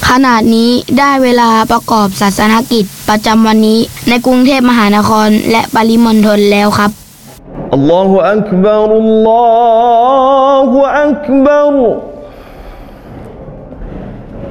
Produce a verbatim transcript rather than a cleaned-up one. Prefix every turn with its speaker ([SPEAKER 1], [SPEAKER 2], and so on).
[SPEAKER 1] ขณะนี้ได้เวลาประกอบศาสนกิจประจำวันนี้ในกรุงเทพมหานครและปริมณฑลแล้วครับ
[SPEAKER 2] อัลลอฮุอักบัรอัลลอฮุอักบัร